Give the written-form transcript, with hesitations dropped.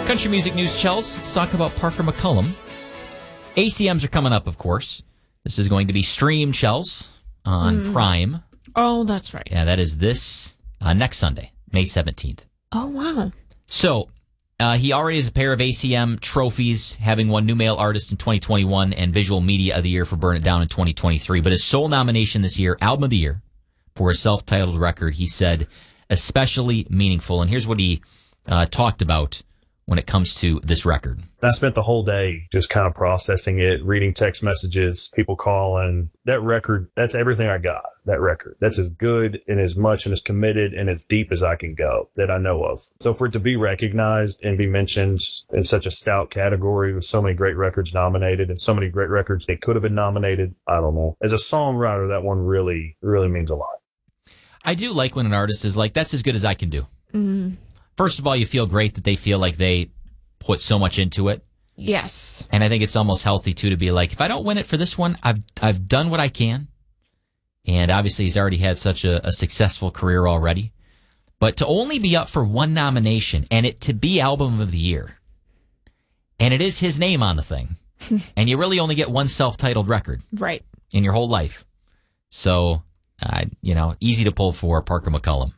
Country music news, Chels. Let's talk about Parker McCollum. ACMs are coming up, of course. This is going to be streamed, Chels, on Prime. Oh, that's right. Yeah, that is this next Sunday, May 17th. Oh, wow. So, he already has a pair of ACM trophies, having won New Male Artist in 2021 and Visual Media of the Year for Burn It Down in 2023. But his sole nomination this year, Album of the Year, for his self-titled record, he said, especially meaningful. And here's what he talked about when it comes to this record. I spent the whole day just kind of processing it, reading text messages, people calling. That record, that's everything I got, that record. That's as good and as much and as committed and as deep as I can go that I know of. So for it to be recognized and be mentioned in such a stout category with so many great records nominated and so many great records they could have been nominated, I don't know. As a songwriter, that one really, really means a lot. I do like when an artist is like, that's as good as I can do. Mm. First of all, you feel great that they feel like they put so much into it. Yes. And I think it's almost healthy, too, to be like, if I don't win it for this one, I've done what I can. And obviously, he's already had such a successful career already. But to only be up for one nomination and it to be Album of the Year, and it is his name on the thing, and you really only get one self-titled record Right. in your whole life. So, easy to pull for Parker McCollum.